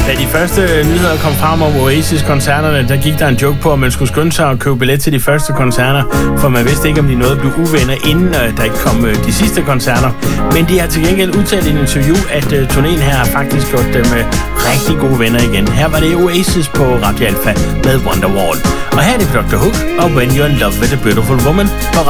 Da de første nyheder kom frem om Oasis-koncerterne, der gik der en joke på, at man skulle skynde sig og købe billet til de første koncerter, for man vidste ikke, om de nåede at blive uvenner, inden der ikke kom de sidste koncerter. Men de har til gengæld udtalt i en interview, at turnéen her har faktisk gjort dem rigtig gode venner igen. Her var det Oasis på Radio Alpha med Wonderwall. Og her er det Dr. Hook og When You're in Love with a Beautiful Woman på